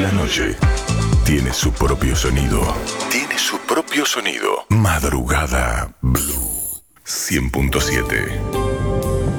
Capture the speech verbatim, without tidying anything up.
La noche tiene su propio sonido. Tiene su propio sonido. Madrugada Blue cien punto siete.